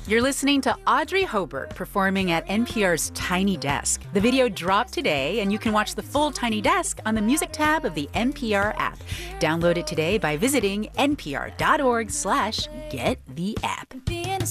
You're listening to Audrey Hobart performing at NPR's Tiny Desk. The video dropped today, and you can watch the full Tiny Desk on the Music tab of the NPR app. Download it today by visiting npr.org/gettheapp.